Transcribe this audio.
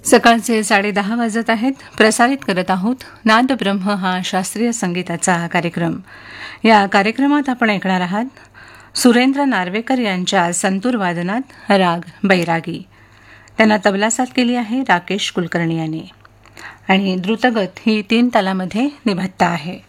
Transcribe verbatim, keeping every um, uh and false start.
सकाळचे साडेदहा वाजत आहेत. प्रसारित करत आहोत नाद ब्रह्म हा शास्त्रीय संगीताचा कार्यक्रम. या कार्यक्रमात आपण ऐकणार आहात सुरेंद्र नार्वेकर यांच्या संतूर वादनात राग बैरागी. त्यांना तबला साथ केली आहे राकेश कुलकर्णी यांनी आणि द्रुतगत ही तीन तालामध्ये निबद्धता आहे.